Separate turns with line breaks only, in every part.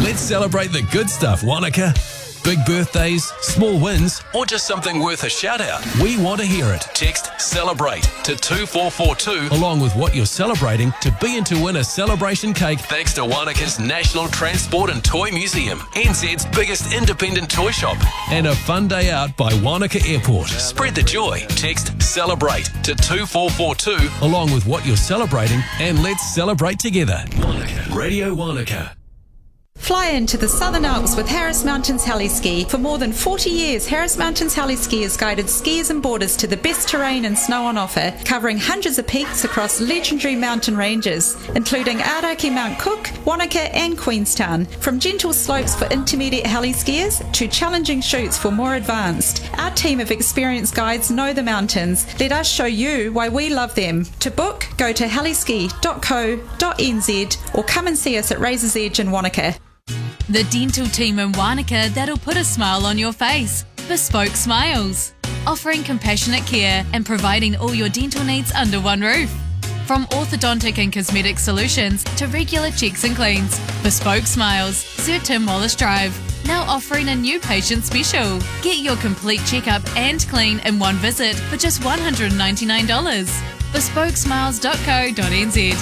Let's celebrate the good stuff, Wanaka. Big birthdays, small wins, or just something worth a shout out. We want to hear it. Text CELEBRATE to 2442 along with what you're celebrating to be in to win a celebration cake thanks to Wanaka's National Transport and Toy Museum, NZ's biggest independent toy shop, and a fun day out by Wanaka Airport. Spread the joy. Text CELEBRATE to 2442 along with what you're celebrating and let's celebrate together. Wanaka. Radio Wanaka.
Fly into the Southern Alps with Harris Mountains Heli-Ski. For more than 40 years, Harris Mountains Heli-Ski has guided skiers and boarders to the best terrain and snow on offer, covering hundreds of peaks across legendary mountain ranges, including Aoraki Mount Cook, Wanaka and Queenstown. From gentle slopes for intermediate heli-skiers to challenging chutes for more advanced, our team of experienced guides know the mountains. Let us show you why we love them. To book, go to heliski.co.nz or come and see us at Razor's Edge in Wanaka.
The dental team in Wanaka that'll put a smile on your face. Bespoke Smiles. Offering compassionate care and providing all your dental needs under one roof. From orthodontic and cosmetic solutions to regular checks and cleans. Bespoke Smiles, Sir Tim Wallace Drive. Now offering a new patient special. Get your complete checkup and clean in one visit for just $199. Bespokesmiles.co.nz.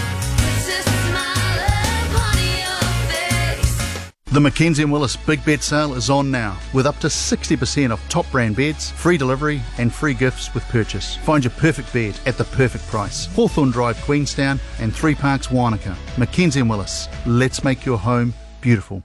The Mackenzie & Willis Big Bed Sale is on now, with up to 60% off top brand beds, free delivery and free gifts with purchase. Find your perfect bed at the perfect price. Hawthorne Drive, Queenstown and 3 Parks, Wanaka. Mackenzie & Willis, let's make your home beautiful.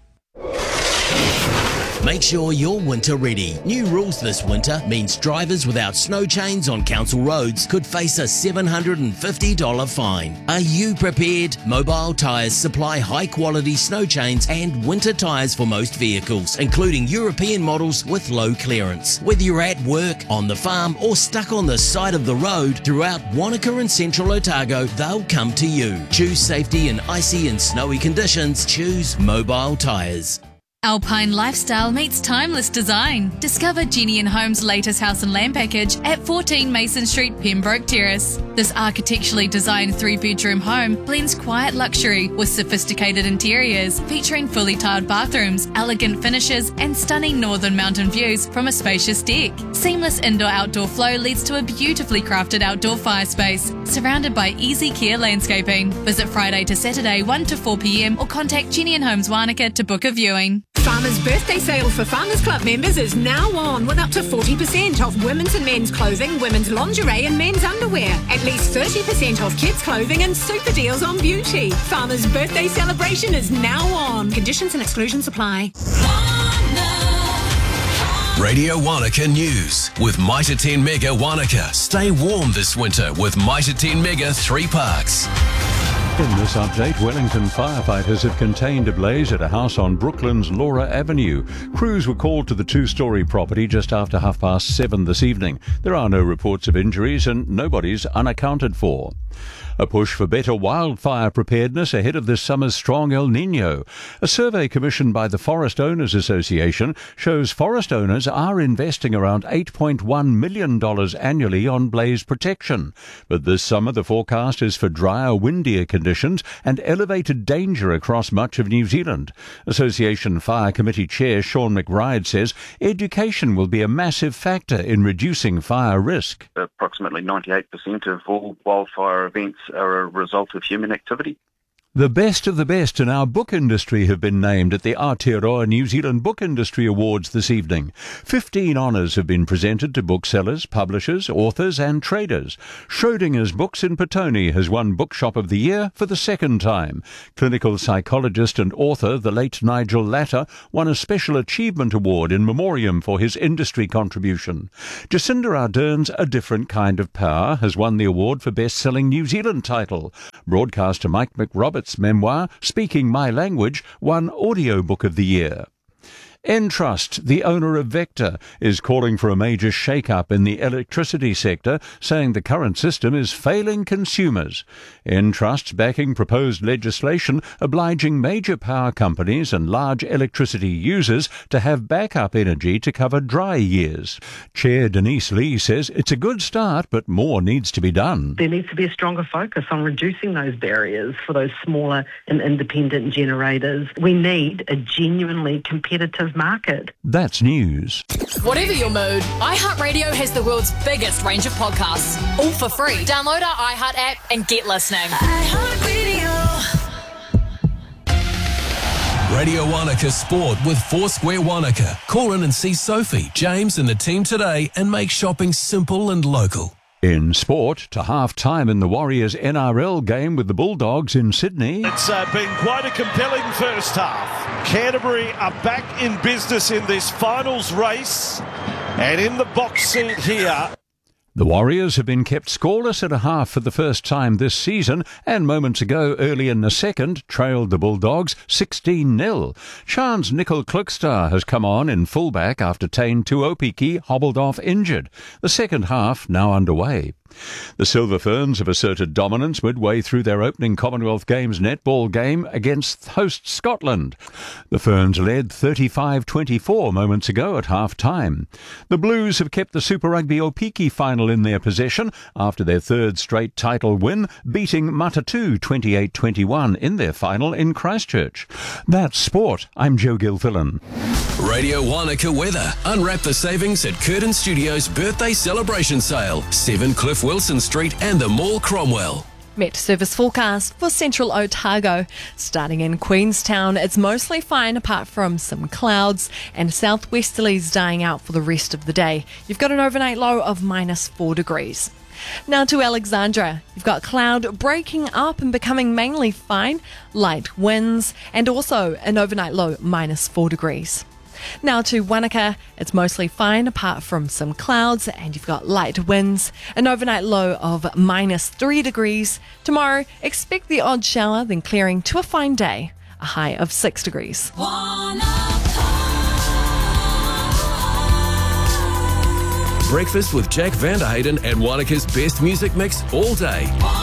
Make sure you're winter ready. New rules this winter means drivers without snow chains on council roads could face a $750 fine. Are you prepared? Mobile Tyres supply high quality snow chains and winter tyres for most vehicles, including European models with low clearance. Whether you're at work, on the farm or stuck on the side of the road, throughout Wanaka and Central Otago, they'll come to you. Choose safety in icy and snowy conditions. Choose Mobile Tyres.
Alpine lifestyle meets timeless design. Discover Jenny & Home's latest house and land package at 14 Mason Street, Pembroke Terrace. This architecturally designed 3-bedroom home blends quiet luxury with sophisticated interiors, featuring fully tiled bathrooms, elegant finishes, and stunning northern mountain views from a spacious deck. Seamless indoor-outdoor flow leads to a beautifully crafted outdoor fire space, surrounded by easy care landscaping. Visit Friday to Saturday 1 to 4 p.m. or contact Jenny & Homes Wanaka to book a viewing.
Farmers' birthday sale for Farmers Club members is now on, with up to 40% off women's and men's clothing, women's lingerie and men's underwear. At least 30% off kids' clothing and super deals on beauty. Farmers' birthday celebration is now on. Conditions and exclusions apply.
Radio Wanaka News with Mitre 10 Mega Wanaka. Stay warm this winter with Mitre 10 Mega 3 Parks.
In this update, Wellington firefighters have contained a blaze at a house on Brooklands Laura Avenue. Crews were called to the 2-storey property just after 7:30 this evening. There are no reports of injuries and nobody's unaccounted for. A push for better wildfire preparedness ahead of this summer's strong El Niño. A survey commissioned by the Forest Owners Association shows forest owners are investing around $8.1 million annually on blaze protection. But this summer the forecast is for drier, windier conditions and elevated danger across much of New Zealand. Association Fire Committee Chair Sean McBride says education will be a massive factor in reducing fire risk.
Approximately 98% of all wildfire events are a result of human activity.
The best of the best in our book industry have been named at the Aotearoa New Zealand Book Industry Awards this evening. 15 honours have been presented to booksellers, publishers, authors and traders. Schrodinger's Books in Petone has won Bookshop of the Year for the second time. Clinical psychologist and author, the late Nigel Latter, won a Special Achievement Award in memoriam for his industry contribution. Jacinda Ardern's A Different Kind of Power has won the award for best-selling New Zealand title. Broadcaster Mike McRoberts' memoir, Speaking My Language, won Audiobook of the Year. Entrust, the owner of Vector, is calling for a major shake-up in the electricity sector, saying the current system is failing consumers. Entrust's backing proposed legislation obliging major power companies and large electricity users to have backup energy to cover dry years. Chair Denise Lee says it's a good start, but more needs to be done.
There needs to be a stronger focus on reducing those barriers for those smaller and independent generators. We need a genuinely competitive market.
That's news.
Whatever your mood, iHeartRadio has the world's biggest range of podcasts, all for free. Download our iHeart app and get listening.
Radio Wanaka Sport with Foursquare Wanaka. Call in and see Sophie, James and the team today and make shopping simple and local.
In sport, to half-time in the Warriors NRL game with the Bulldogs in Sydney.
It's been quite a compelling first half. Canterbury are back in business in this finals race and in the box seat here.
The Warriors have been kept scoreless at a half for the first time this season, and moments ago, early in the second, trailed the Bulldogs 16-0. Chance Nickel Klukstar has come on in fullback after Tane Tuopiki hobbled off injured. The second half now underway. The Silver Ferns have asserted dominance midway through their opening Commonwealth Games netball game against host Scotland. The Ferns led 35-24 moments ago at half-time. The Blues have kept the Super Rugby Opiki final in their possession after their third straight title win, beating Matatu 28-21 in their final in Christchurch. That's sport. I'm Joe Gilfillan.
Radio Wanaka weather. Unwrap the savings at Curtin Studios' birthday celebration sale. 7 Cliff Wilson Street and the Mall, Cromwell.
Met service forecast for central Otago. Starting in Queenstown, it's mostly fine apart from some clouds and southwesterlies dying out for the rest of the day. You've got an overnight low of -4 degrees. Now to Alexandra. You've got cloud breaking up and becoming mainly fine, light winds, and also an overnight low -4 degrees. Now to Wanaka, it's mostly fine apart from some clouds and you've got light winds, an overnight low of -3 degrees. Tomorrow, expect the odd shower, then clearing to a fine day, a high of 6 degrees.
Breakfast with Jack Vanderhayden and Wanaka's best music mix all day.